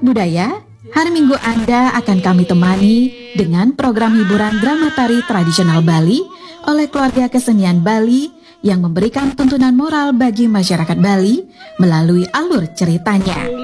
Budaya, hari Minggu Anda akan kami temani dengan program hiburan drama tari tradisional Bali oleh keluarga kesenian Bali yang memberikan tuntunan moral bagi masyarakat Bali melalui alur ceritanya.